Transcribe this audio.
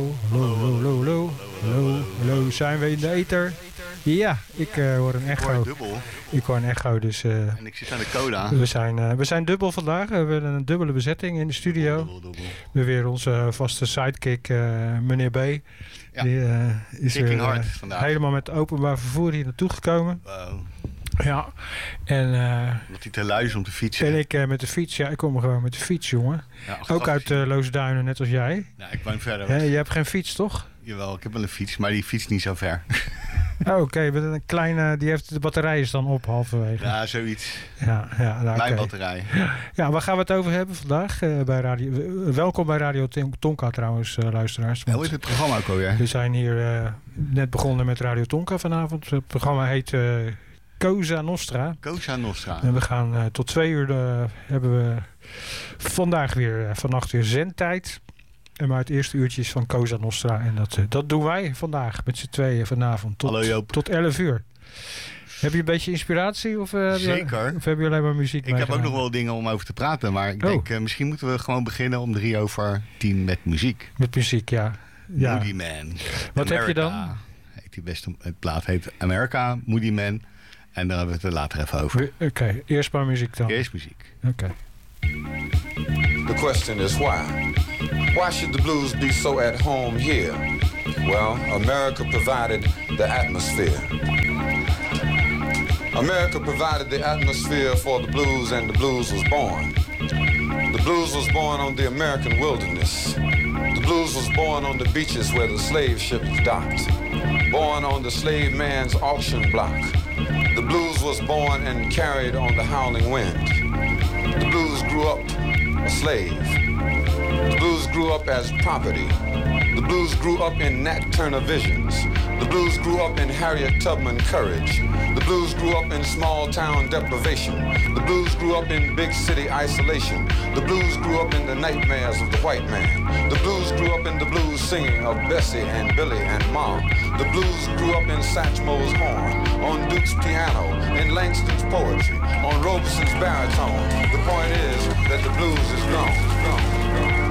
Hallo, zijn we in de ether? Ja, ik hoor een echo. Ik hoor een echo, dus... en ik zit aan de coda. We zijn dubbel vandaag. We hebben een dubbele bezetting in de studio. Dubbel. We hebben weer onze vaste sidekick, meneer B. Ja. Die is Kicking weer hard vandaag. helemaal met openbaar vervoer hier naartoe gekomen. Wow. Ja. En, omdat hij te lui is om te fietsen. En ik met de fiets. Ja, ik kom gewoon met de fiets, jongen. Ja, ook uit Loosduinen, net als jij. Ja, ik woon verder weg. Je hebt geen fiets, toch? Jawel, ik heb wel een fiets, maar die fietst niet zo ver. Oké, een kleine, die heeft de batterij is dan op halverwege. Ja, zoiets. Ja, nou, mijn batterij. Ja, waar gaan we het over hebben vandaag? Bij welkom bij Radio Tonka trouwens, luisteraars. Hoe heet het programma ook alweer? We zijn hier net begonnen met Radio Tonka vanavond. Het programma heet Cosa Nostra. Cosa Nostra. En we gaan tot 2 uur hebben we vandaag weer, vannacht weer zendtijd. En maar het eerste uurtje is van Cosa Nostra. En dat doen wij vandaag met z'n tweeën vanavond tot 11 uur. Heb je een beetje inspiratie? Of Zeker. Of heb je alleen maar muziek Ik heb ook nog wel dingen om over te praten. Maar ik denk, misschien moeten we gewoon beginnen om 10:03 met muziek. Met muziek, ja. Moody Man. Wat heb je dan? Heet die beste, het plaat heet America, Moody Man. En daar hebben we het er later even over. Oké, eerst maar muziek dan. Eerst muziek. Oké. The question is why? Why should the blues be so at home here? Well, America provided the atmosphere. America provided the atmosphere for the blues, and the blues was born. The blues was born on the American wilderness. The blues was born on the beaches where the slave ships docked. Born on the slave man's auction block. The blues was born and carried on the howling wind. The blues grew up a slave. The blues grew up as property. The blues grew up in Nat Turner visions. The blues grew up in Harriet Tubman courage. The blues grew up in small town deprivation. The blues grew up in big city isolation. The blues grew up in the nightmares of the white man. The blues grew up in the blues singing of Bessie and Billy and Ma. The blues grew up in Satchmo's horn, on Duke's piano, in Langston's poetry, on Robeson's baritone. The point is that the blues is gone.